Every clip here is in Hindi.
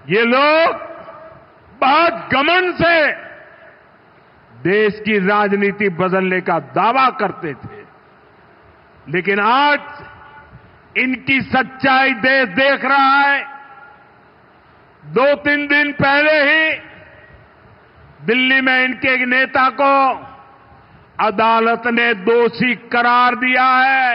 ये लोग बहुत घमंड से देश की राजनीति बदलने का दावा करते थे, लेकिन आज इनकी सच्चाई देश देख रहा है। 2-3 दिन पहले ही दिल्ली में इनके एक नेता को अदालत ने दोषी करार दिया है।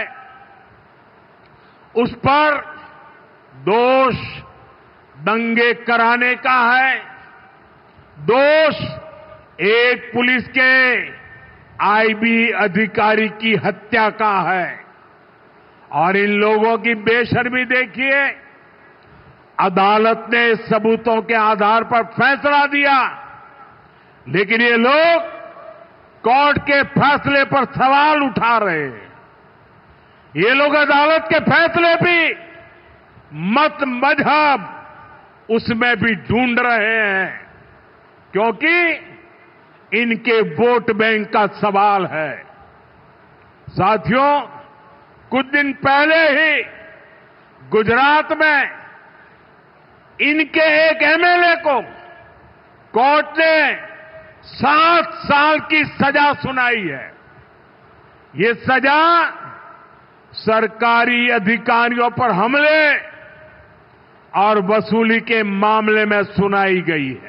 उस पर दोष दंगे कराने का है, दोष एक पुलिस के आईबी अधिकारी की हत्या का है। और इन लोगों की बेशर्मी देखिए, अदालत ने सबूतों के आधार पर फैसला दिया, लेकिन ये लोग कोर्ट के फैसले पर सवाल उठा रहे हैं। ये लोग अदालत के फैसले भी मत मजहब उसमें भी ढूंढ रहे हैं, क्योंकि इनके वोट बैंक का सवाल है। साथियों, कुछ दिन पहले ही गुजरात में इनके एक एमएलए को कोर्ट ने 7 साल की सजा सुनाई है। ये सजा सरकारी अधिकारियों पर हमले और वसूली के मामले में सुनाई गई है।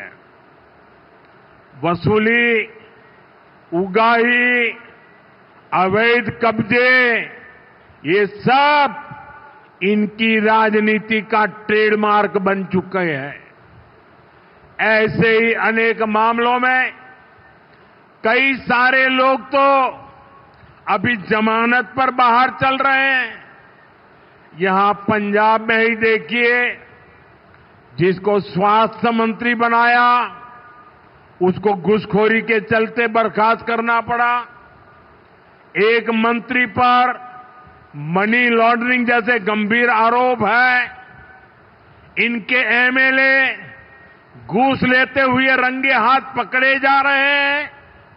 वसूली, उगाही, अवैध कब्जे, ये सब इनकी राजनीति का ट्रेडमार्क बन चुके हैं। ऐसे ही अनेक मामलों में कई सारे लोग तो अभी जमानत पर बाहर चल रहे हैं। यहां पंजाब में ही देखिए, जिसको स्वास्थ्य मंत्री बनाया उसको घूसखोरी के चलते बर्खास्त करना पड़ा। एक मंत्री पर मनी लॉन्ड्रिंग जैसे गंभीर आरोप है। इनके एमएलए घूस लेते हुए रंगे हाथ पकड़े जा रहे हैं।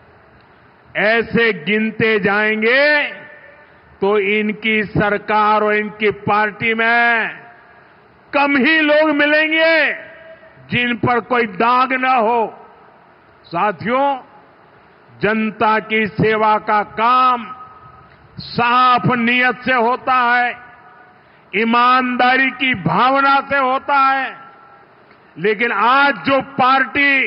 ऐसे गिनते जाएंगे तो इनकी सरकार और इनकी पार्टी में कम ही लोग मिलेंगे जिन पर कोई दाग न हो। साथियों, जनता की सेवा का काम साफ नियत से होता है, ईमानदारी की भावना से होता है। लेकिन आज जो पार्टी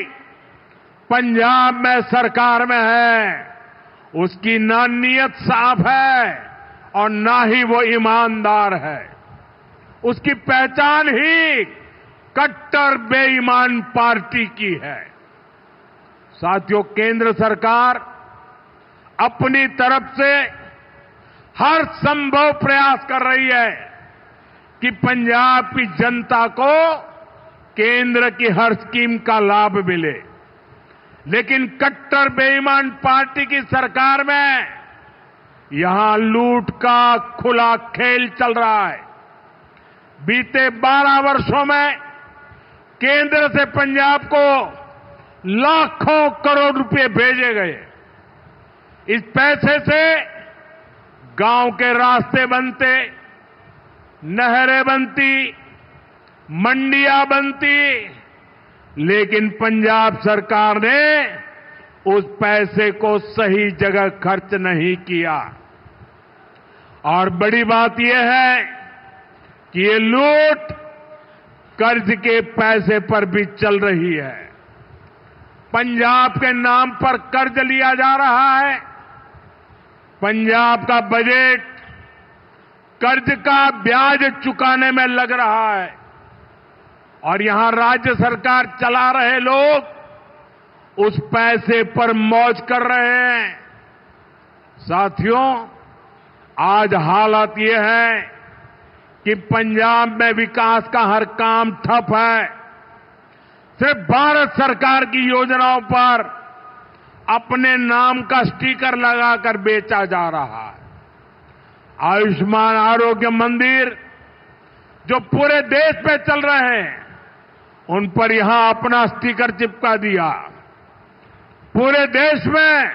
पंजाब में सरकार में है, उसकी ना नियत साफ है और ना ही वो ईमानदार है। उसकी पहचान ही कट्टर बेईमान पार्टी की है। साथियों, केंद्र सरकार अपनी तरफ से हर संभव प्रयास कर रही है कि पंजाब की जनता को केंद्र की हर स्कीम का लाभ मिले, लेकिन कट्टर बेईमान पार्टी की सरकार में यहां लूट का खुला खेल चल रहा है। बीते 12 वर्षों में केंद्र से पंजाब को लाखों करोड़ रुपए भेजे गए। इस पैसे से गांव के रास्ते बनते, नहरें बनती, मंडियां बनती, लेकिन पंजाब सरकार ने उस पैसे को सही जगह खर्च नहीं किया। और बड़ी बात यह है कि ये लूट कर्ज के पैसे पर भी चल रही है। पंजाब के नाम पर कर्ज लिया जा रहा है। पंजाब का बजट कर्ज का ब्याज चुकाने में लग रहा है और यहां राज्य सरकार चला रहे लोग उस पैसे पर मौज कर रहे हैं। साथियों, आज हालत यह है कि पंजाब में विकास का हर काम ठप है। सिर्फ भारत सरकार की योजनाओं पर अपने नाम का स्टिकर लगाकर बेचा जा रहा है। आयुष्मान आरोग्य मंदिर जो पूरे देश में चल रहे हैं, उन पर यहां अपना स्टिकर चिपका दिया। पूरे देश में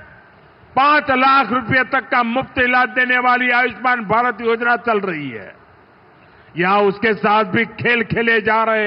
5 लाख रुपए तक का मुफ्त इलाज देने वाली आयुष्मान भारत योजना चल रही है। यहां उसके साथ भी खेल खेले जा रहे हैं।